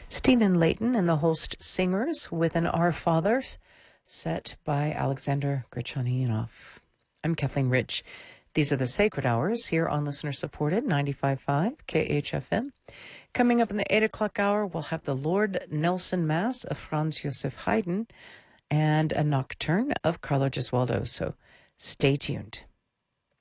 Stephen Layton and the Holst Singers with an Our Fathers set by Alexander Grachaninov. I'm Kathleen Rich. These are the Sacred Hours here on listener-supported 95.5 KHFM. Coming up in the 8 o'clock hour, we'll have the Lord Nelson Mass of Franz Joseph Haydn and a nocturne of Carlo Gesualdo. So stay tuned.